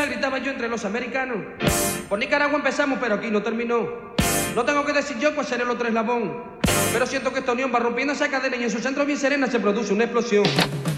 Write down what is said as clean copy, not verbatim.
unidad, gritaba yo entre los americanos. Por Nicaragua empezamos, pero aquí no terminó. No tengo que decir yo cuál será el otro eslabón, pero siento que esta unión va rompiendo esa cadena y en su centro bien serena se produce una explosión.